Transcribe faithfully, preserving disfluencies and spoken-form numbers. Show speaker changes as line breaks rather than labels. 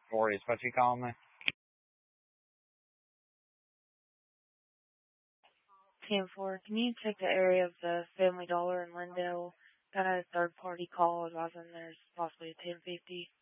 Or is what you calling me?
ten four, can you check the area of the Family Dollar in Lindale? Got a third party call advising there's possibly a ten fifty.